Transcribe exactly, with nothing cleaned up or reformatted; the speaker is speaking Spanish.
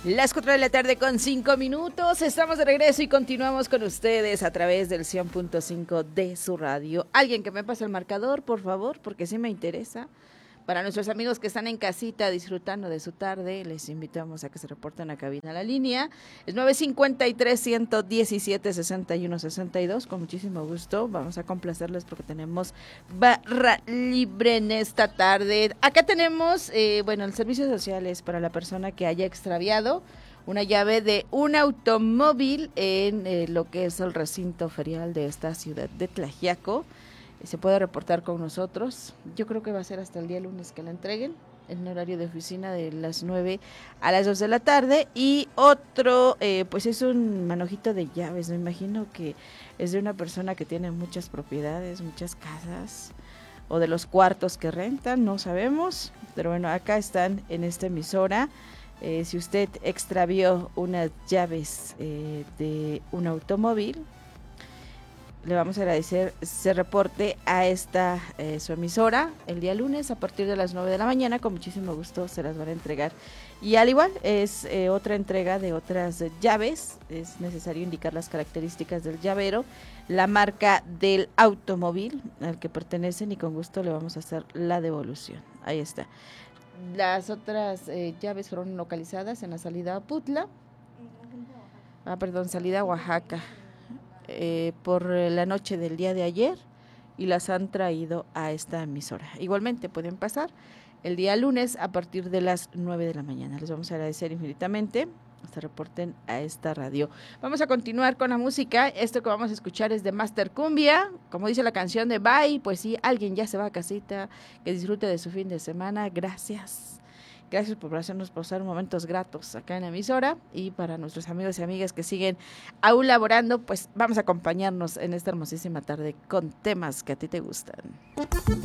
Las cuatro de la tarde con cinco minutos, estamos de regreso y continuamos con ustedes a través del cien punto cinco de su radio. Alguien que me pase el marcador, por favor, porque sí me interesa. Para nuestros amigos que están en casita disfrutando de su tarde, les invitamos a que se reporten a cabina. La línea es nueve cinco tres, uno uno siete, seis uno seis dos. Con muchísimo gusto vamos a complacerles porque tenemos barra libre en esta tarde. Acá tenemos, eh, bueno, el servicio social es para la persona que haya extraviado una llave de un automóvil en eh, lo que es el recinto ferial de esta ciudad de Tlaxiaco. Se puede reportar con nosotros. Yo creo que va a ser hasta el día lunes que la entreguen, en horario de oficina de las nueve a las dos de la tarde. Y otro, eh, pues es un manojito de llaves. Me imagino que es de una persona que tiene muchas propiedades, muchas casas, o de los cuartos que rentan, no sabemos. Pero bueno, acá están en esta emisora. Eh, si usted extravió unas llaves eh, de un automóvil, le vamos a agradecer se reporte a esta eh, su emisora el día lunes a partir de las nueve de la mañana. Con muchísimo gusto se las van a entregar. Y al igual es eh, otra entrega de otras eh, llaves. Es necesario indicar las características del llavero, la marca del automóvil al que pertenecen y con gusto le vamos a hacer la devolución. Ahí está. Las otras eh, llaves fueron localizadas en la salida a Putla. Ah, perdón, salida a Oaxaca. Eh, por la noche del día de ayer y las han traído a esta emisora. Igualmente pueden pasar el día lunes a partir de las nueve de la mañana. Les vamos a agradecer infinitamente. Se reporten a esta radio. Vamos a continuar con la música. Esto que vamos a escuchar es de Master Cumbia. Como dice la canción de Bye, pues sí, alguien ya se va a casita. Que disfrute de su fin de semana. Gracias. Gracias por hacernos pasar momentos gratos acá en la emisora, y para nuestros amigos y amigas que siguen aún laborando, pues vamos a acompañarnos en esta hermosísima tarde con temas que a ti te gustan.